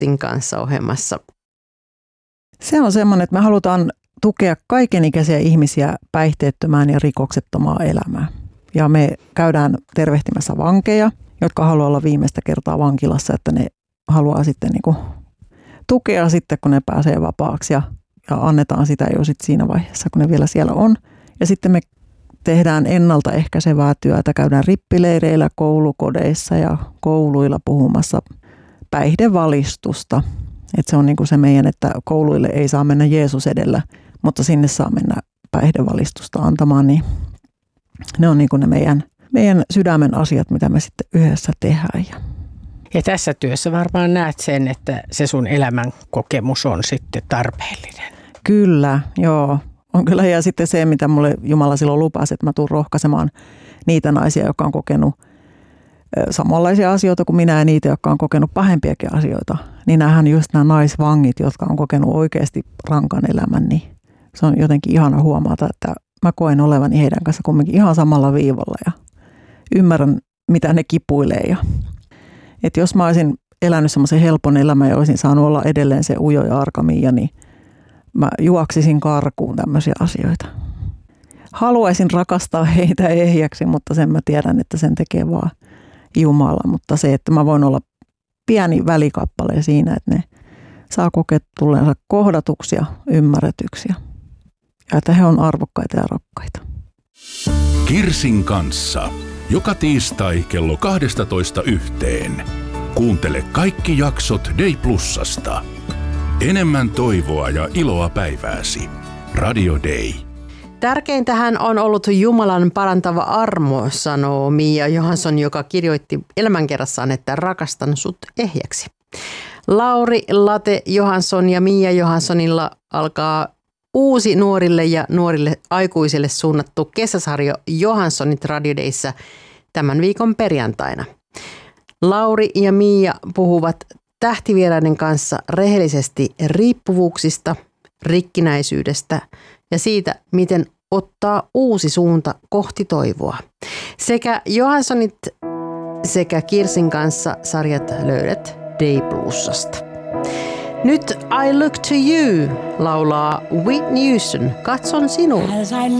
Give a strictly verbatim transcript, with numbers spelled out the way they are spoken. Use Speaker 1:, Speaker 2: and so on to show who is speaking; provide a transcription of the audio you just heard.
Speaker 1: Kirstin kanssa ohjelmassa.
Speaker 2: Se on semmoinen, että me halutaan tukea kaikenikäisiä ihmisiä päihteettömään ja rikoksettomaan elämään. Ja me käydään tervehtimässä vankeja, jotka haluaa olla viimeistä kertaa vankilassa, että ne haluaa sitten niin kuin tukea sitten, kun ne pääsee vapaaksi ja, ja annetaan sitä jo sitten siinä vaiheessa, kun ne vielä siellä on. Ja sitten me tehdään ennaltaehkäisevää työtä, käydään rippileireillä, koulukodeissa ja kouluilla puhumassa päihdevalistusta. Et se on niin kuin se meidän, että kouluille ei saa mennä Jeesus edellä, mutta sinne saa mennä päihdevalistusta antamaan. Niin ne on niin kuin ne meidän, meidän sydämen asiat, mitä me sitten yhdessä tehdään.
Speaker 3: Ja tässä työssä varmaan näet sen, että se sun elämän kokemus on sitten tarpeellinen.
Speaker 2: Kyllä, joo. On kyllä, ja sitten se, mitä mulle Jumala silloin lupasi, että mä tuun rohkaisemaan niitä naisia, jotka on kokenut samanlaisia asioita kuin minä ja niitä, jotka on kokenut pahempiakin asioita. Niin näähän just nämä naisvangit, jotka on kokenut oikeasti rankan elämän, niin se on jotenkin ihana huomata, että mä koen olevani heidän kanssa kumminkin ihan samalla viivalla ja ymmärrän, mitä ne kipuilee. Ja että jos mä olisin elänyt semmoisen helpon elämän ja olisin saanut olla edelleen se ujo ja arka Miia, niin mä juoksisin karkuun tämmöisiä asioita. Haluaisin rakastaa heitä ehjäksi, mutta sen mä tiedän, että sen tekee vaan Jumala. Mutta se, että mä voin olla pieni välikappale siinä, että ne saa kokea tulleensa kohdatuksi ja ymmärretyksi. Ja että he on arvokkaita ja rakkaita.
Speaker 4: Kirsin kanssa. Joka tiistai kello kaksitoista yhteen. Kuuntele kaikki jaksot Day Plusasta. Enemmän toivoa ja iloa päivääsi. Radio Day.
Speaker 1: Tärkeintähän on ollut Jumalan parantava armo, sanoo Mia Johansson, joka kirjoitti elämänkerrassaan, että rakastan sut ehjäksi. Lauri Late Johansson ja Mia Johanssonilla alkaa uusi nuorille ja nuorille aikuisille suunnattu kesäsarja Johanssonit Radio Dayssä tämän viikon perjantaina. Lauri ja Mia puhuvat tähtivieraiden kanssa rehellisesti riippuvuuksista, rikkinäisyydestä ja siitä, miten ottaa uusi suunta kohti toivoa. Sekä Johanssonit sekä Kirsin kanssa sarjat löydät Day Plusasta. Nyt I Look to You laulaa Whitney Houston, katson sinuun.